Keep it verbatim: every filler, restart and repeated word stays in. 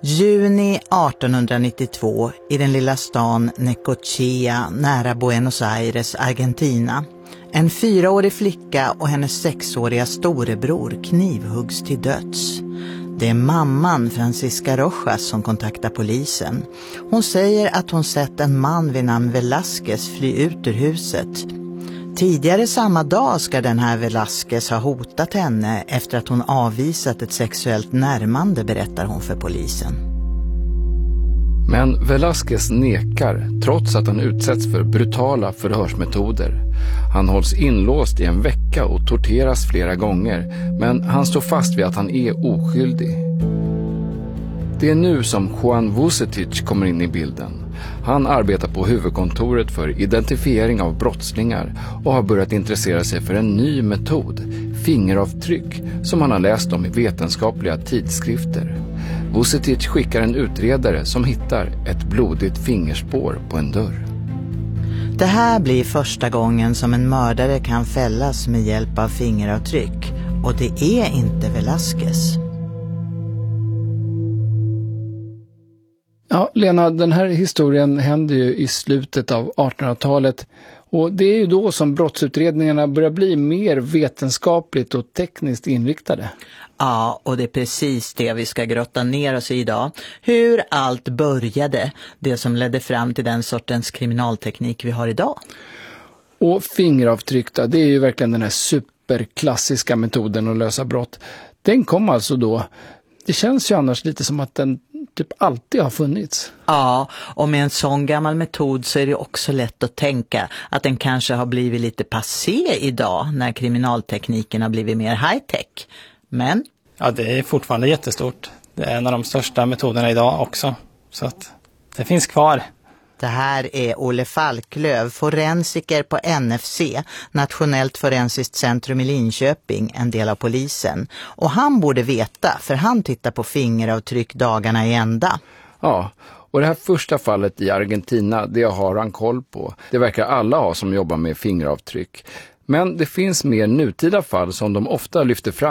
Juni artonhundranittiotvå i den lilla stan Necochea nära Buenos Aires, Argentina. En fyraårig flicka och hennes sexåriga storebror knivhuggs till döds. Det är mamman Francisca Rojas som kontaktar polisen. Hon säger att hon sett en man vid namn Velázquez fly ut ur huset. Tidigare samma dag ska den här Velázquez ha hotat henne efter att hon avvisat ett sexuellt närmande, berättar hon för polisen. Men Velázquez nekar trots att han utsätts för brutala förhörsmetoder. Han hålls inlåst i en vecka och torteras flera gånger, men han står fast vid att han är oskyldig. Det är nu som Juan Vucetich kommer in i bilden. Han arbetar på huvudkontoret för identifiering av brottslingar och har börjat intressera sig för en ny metod, fingeravtryck, som han har läst om i vetenskapliga tidskrifter. Vucetich skickar en utredare som hittar ett blodigt fingerspår på en dörr. Det här blir första gången som en mördare kan fällas med hjälp av fingeravtryck, och det är inte Velázquez. Ja, Lena, den här historien händer ju i slutet av artonhundratalet och det är ju då som brottsutredningarna börjar bli mer vetenskapligt och tekniskt inriktade. Ja, och det är precis det vi ska grotta ner oss i idag. Hur allt började, det som ledde fram till den sortens kriminalteknik vi har idag. Och fingeravtryck då, det är ju verkligen den här superklassiska metoden att lösa brott. Den kom alltså då, det känns ju annars lite som att den typ alltid har funnits. Ja, och med en sån gammal metod så är det också lätt att tänka att den kanske har blivit lite passé idag när kriminaltekniken har blivit mer high-tech. Men? Ja, det är fortfarande jättestort. Det är en av de största metoderna idag också. Så att det finns kvar. Det här är Olle Falklöv, forensiker på N F C, Nationellt forensiskt centrum i Linköping, en del av polisen. Och han borde veta, för han tittar på fingeravtryck dagarna i ända. Ja, och det här första fallet i Argentina, det har han koll på. Det verkar alla ha som jobbar med fingeravtryck. Men det finns mer nutida fall som de ofta lyfter fram.